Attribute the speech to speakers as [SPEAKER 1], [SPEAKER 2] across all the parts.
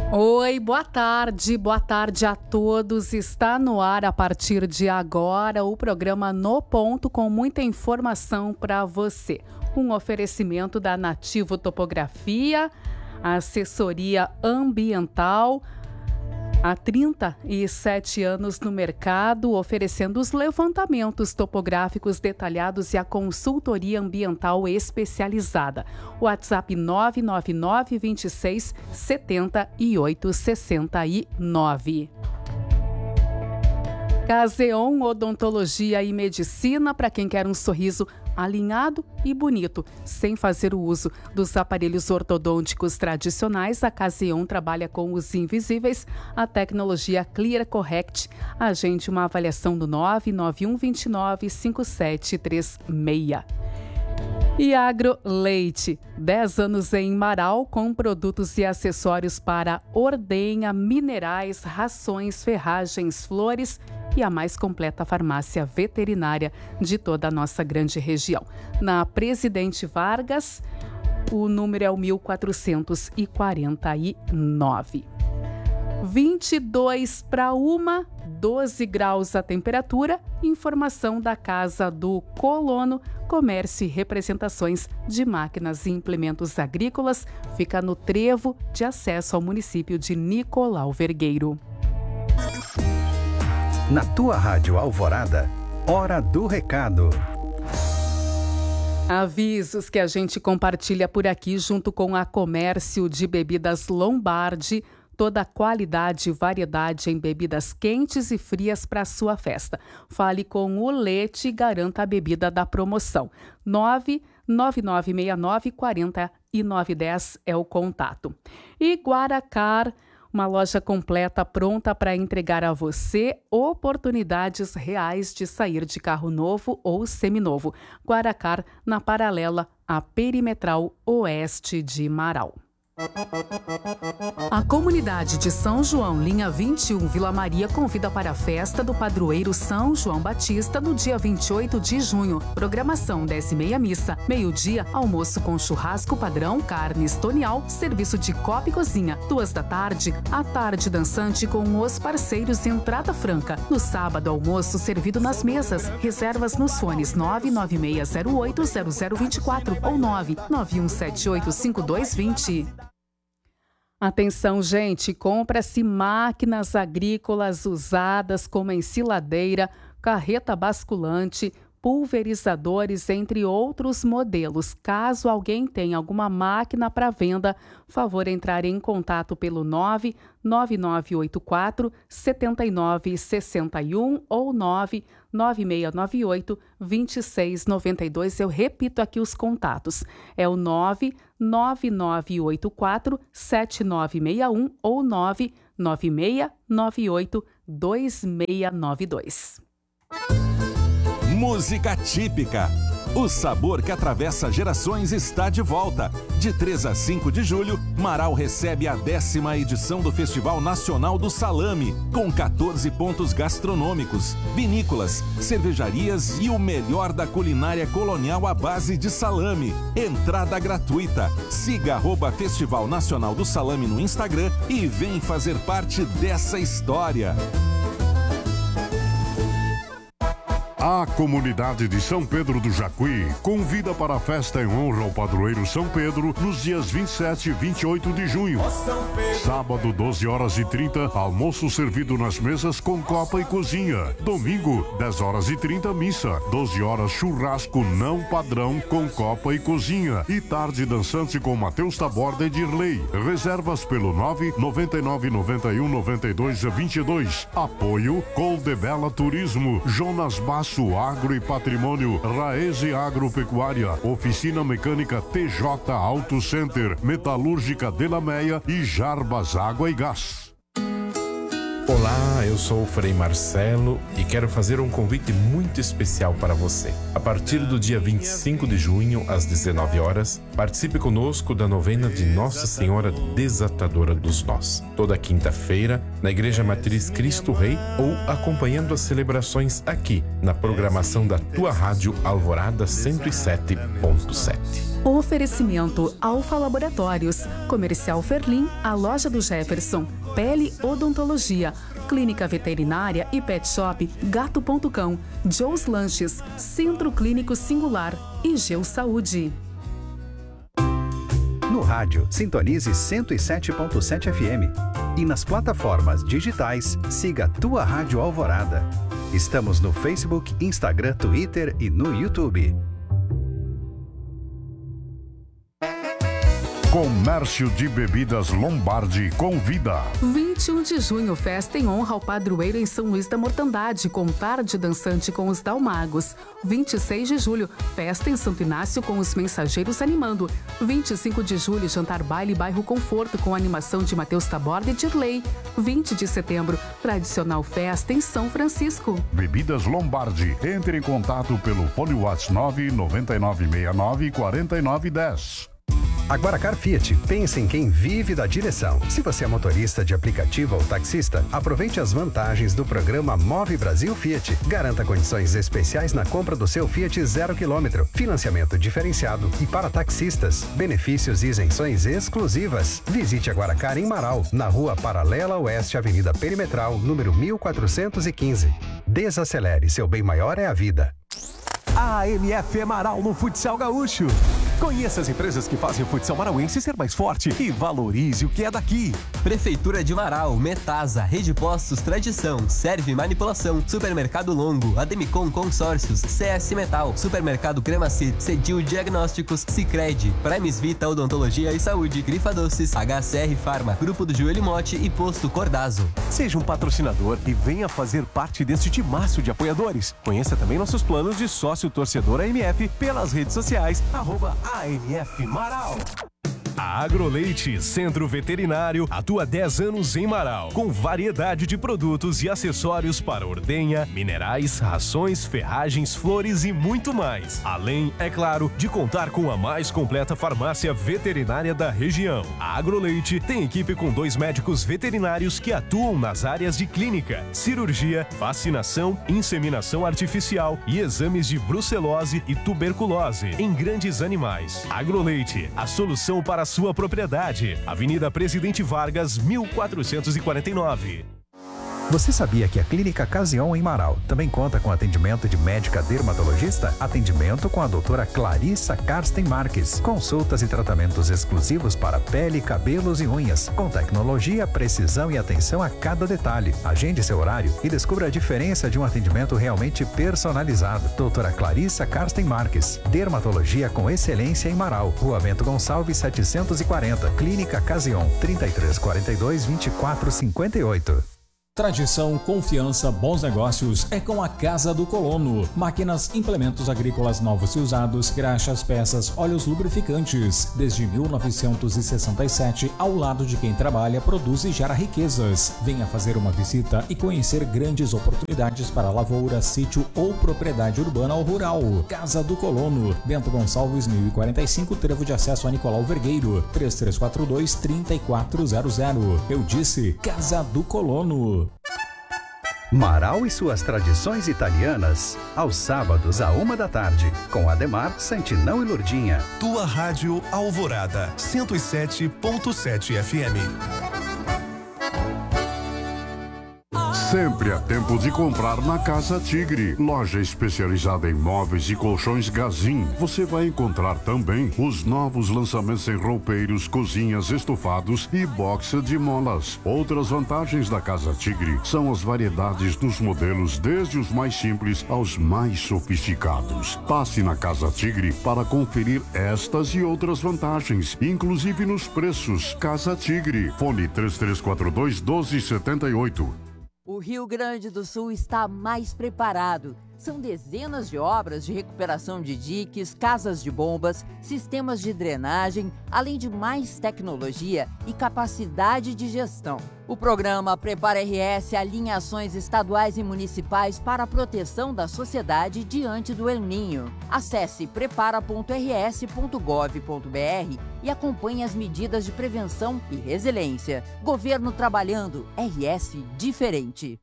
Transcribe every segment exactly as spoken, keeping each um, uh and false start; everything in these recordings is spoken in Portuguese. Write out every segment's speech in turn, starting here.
[SPEAKER 1] Oi, boa tarde, boa tarde a todos. Está no ar a partir de agora o programa No Ponto com muita informação para você. Um oferecimento da Nativo Topografia, assessoria ambiental, há trinta e sete anos no mercado, oferecendo os levantamentos topográficos detalhados e a consultoria ambiental especializada. WhatsApp nove nove nove, vinte e seis, setenta e oito, sessenta e nove. Caseon Odontologia e Medicina para quem quer um sorriso alinhado e bonito, sem fazer o uso dos aparelhos ortodônticos tradicionais. A Caseon trabalha com os invisíveis, a tecnologia Clear Correct. Agende uma avaliação no nove nove um, dois nove, cinco sete três seis. E Agro Leite, dez anos em Marau, com produtos e acessórios para ordenha, minerais, rações, ferragens, flores e a mais completa farmácia veterinária de toda a nossa grande região. Na Presidente Vargas, o número é o mil quatrocentos e quarenta e nove. vinte e dois para uma, doze graus a temperatura. Informação da Casa do Colono, comércio e representações de máquinas e implementos agrícolas. Fica no trevo de acesso ao município de Nicolau Vergueiro.
[SPEAKER 2] Na tua Rádio Alvorada, Hora do Recado.
[SPEAKER 1] Avisos que a gente compartilha por aqui junto com a Comércio de Bebidas Lombardi. Toda a qualidade e variedade em bebidas quentes e frias para a sua festa. Fale com o Lete e garanta a bebida da promoção. nove nove nove seis nove, quatro nove um zero é o contato. E Guaracar, uma loja completa pronta para entregar a você oportunidades reais de sair de carro novo ou seminovo. Guaracar, na paralela à Perimetral Oeste de Marau. A comunidade de São João, linha vinte e um, Vila Maria, convida para a festa do padroeiro São João Batista no dia vinte e oito de junho. Programação dez e meia missa, meio-dia, almoço com churrasco padrão, carne estonial, serviço de copa e cozinha. Duas da tarde, a tarde dançante com os parceiros, entrada franca. No sábado, almoço servido nas mesas. Reservas nos fones nove nove seis zero oito zero zero dois quatro ou nove nove um sete oito cinco dois dois zero. Atenção, gente, compra-se máquinas agrícolas usadas como ensiladeira, carreta basculante, pulverizadores, entre outros modelos. Caso alguém tenha alguma máquina para venda, favor entrar em contato pelo nove nove nove oito quatro, sete nove seis um ou nove nove seis nove oito, dois seis nove dois. Eu repito aqui os contatos. É o nove nove nove oito quatro, sete nove seis um ou nove nove seis nove oito, dois seis nove dois.
[SPEAKER 3] Música típica. O sabor que atravessa gerações está de volta. De três a cinco de julho, Marau recebe a décima edição do Festival Nacional do Salame, com quatorze pontos gastronômicos, vinícolas, cervejarias e o melhor da culinária colonial à base de salame. Entrada gratuita. Siga arroba Festival Nacional do Salame no Instagram e vem fazer parte dessa história.
[SPEAKER 4] A comunidade de São Pedro do Jacuí convida para a festa em honra ao padroeiro São Pedro nos dias vinte e sete e vinte e oito de junho. Sábado, doze horas e trinta, almoço servido nas mesas com copa e cozinha. Domingo, dez horas e trinta, missa. doze horas, churrasco não padrão com copa e cozinha. E tarde dançante com Matheus Taborda e Dirley. Reservas pelo nove nove nove nove um nove dois dois dois. Apoio Coldebella Turismo, Jonas Basso Agro e Patrimônio, Raese Agropecuária, Oficina Mecânica T J Auto Center, Metalúrgica Delameia e Jarbas Água e Gás.
[SPEAKER 5] Olá, eu sou o Frei Marcelo e quero fazer um convite muito especial para você. A partir do dia vinte e cinco de junho, às dezenove horas, participe conosco da novena de Nossa Senhora Desatadora dos Nós. Toda quinta-feira, na Igreja Matriz Cristo Rei ou acompanhando as celebrações aqui na programação da tua rádio Alvorada cento e sete ponto sete.
[SPEAKER 1] Oferecimento Alfa Laboratórios, Comercial Ferlim, a loja do Jefferson, Pele Odontologia, Clínica Veterinária e Pet Shop Gato ponto cão, Joe's Lanches, Centro Clínico Singular e Geu Saúde.
[SPEAKER 2] No rádio, sintonize cento e sete ponto sete F M. E nas plataformas digitais, siga Tua Rádio Alvorada. Estamos no Facebook, Instagram, Twitter e no YouTube.
[SPEAKER 4] Comércio de Bebidas Lombardi convida.
[SPEAKER 1] vinte e um de junho, festa em honra ao padroeiro em São Luís da Mortandade, com tarde dançante com os Dalmagos. vinte e seis de julho, festa em Santo Inácio com os Mensageiros animando. vinte e cinco de julho, jantar baile Bairro Conforto com animação de Matheus Taborda e Dirley. vinte de setembro, tradicional festa em São Francisco.
[SPEAKER 4] Bebidas Lombardi. Entre em contato pelo fone WhatsApp nove nove nove seis nove quatro nove um zero.
[SPEAKER 2] A Guaracar Fiat pensa em quem vive da direção. Se você é motorista de aplicativo ou taxista, aproveite as vantagens do programa Move Brasil Fiat. Garanta condições especiais na compra do seu Fiat zero quilômetro, financiamento diferenciado e para taxistas, benefícios e isenções exclusivas. Visite a Guaracar em Marau, na rua Paralela Oeste, Avenida Perimetral, número mil quatrocentos e quinze. Desacelere, seu bem maior é a vida.
[SPEAKER 6] A M F é Marau no Futsal Gaúcho. Conheça as empresas que fazem o futsal marauense ser mais forte e valorize o que é daqui.
[SPEAKER 7] Prefeitura de Marau, Metasa, Rede Postos Tradição, Serve Manipulação, Supermercado Longo, Ademicon Consórcios, C S Metal, Supermercado Cremacit, Cedil Diagnósticos, Sicredi, Primes Vita Odontologia e Saúde, Grifa Doces, H C R Farma, Grupo do Joelho Mote e Posto Cordazo.
[SPEAKER 6] Seja um patrocinador e venha fazer parte deste timaço de apoiadores. Conheça também nossos planos de sócio torcedor A M F pelas redes sociais, arroba A M F Marau.
[SPEAKER 8] A Agroleite Centro Veterinário atua há dez anos em Marau, com variedade de produtos e acessórios para ordenha, minerais, rações, ferragens, flores e muito mais. Além, é claro, de contar com a mais completa farmácia veterinária da região. A Agroleite tem equipe com dois médicos veterinários que atuam nas áreas de clínica, cirurgia, vacinação, inseminação artificial e exames de brucelose e tuberculose em grandes animais. Agroleite, a solução para sua propriedade. Avenida Presidente Vargas, mil quatrocentos e quarenta e nove.
[SPEAKER 2] Você sabia que a Clínica Casion em Marau também conta com atendimento de médica dermatologista? Atendimento com a doutora Clarissa Karsten Marques. Consultas e tratamentos exclusivos para pele, cabelos e unhas. Com tecnologia, precisão e atenção a cada detalhe. Agende seu horário e descubra a diferença de um atendimento realmente personalizado. Doutora Clarissa Karsten Marques. Dermatologia com excelência em Marau. Rua Bento Gonçalves setecentos e quarenta. Clínica Casion. trinta e três quarenta e dois, vinte e quatro cinquenta e oito.
[SPEAKER 9] Tradição, confiança, bons negócios é com a Casa do Colono. Máquinas, implementos agrícolas novos e usados, graxas, peças, óleos lubrificantes. Desde mil novecentos e sessenta e sete, ao lado de quem trabalha, produz e gera riquezas. Venha fazer uma visita e conhecer grandes oportunidades para lavoura, sítio ou propriedade urbana ou rural. Casa do Colono, Bento Gonçalves mil e quarenta e cinco, trevo de acesso a Nicolau Vergueiro, três três quatro dois, três quatro zero zero. Eu disse Casa do Colono.
[SPEAKER 2] Marau e suas tradições italianas, aos sábados à uma da tarde, com Ademar, Santinão e Lurdinha.
[SPEAKER 10] Tua Rádio Alvorada, cento e sete ponto sete F M.
[SPEAKER 4] Sempre é tempo de comprar na Casa Tigre, loja especializada em móveis e colchões Gazin. Você vai encontrar também os novos lançamentos em roupeiros, cozinhas, estofados e boxa de molas. Outras vantagens da Casa Tigre são as variedades dos modelos, desde os mais simples aos mais sofisticados. Passe na Casa Tigre para conferir estas e outras vantagens, inclusive nos preços. Casa Tigre, fone três três quatro dois, um dois sete oito.
[SPEAKER 11] O Rio Grande do Sul está mais preparado. São dezenas de obras de recuperação de diques, casas de bombas, sistemas de drenagem, além de mais tecnologia e capacidade de gestão. O programa Prepara R S alinha ações estaduais e municipais para a proteção da sociedade diante do El Niño. Acesse prepara ponto r s ponto gov ponto b r e acompanhe as medidas de prevenção e resiliência. Governo trabalhando, R S diferente.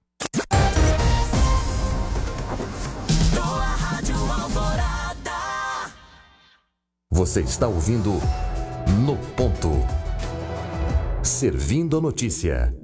[SPEAKER 12] Você está ouvindo No Ponto. Servindo a notícia.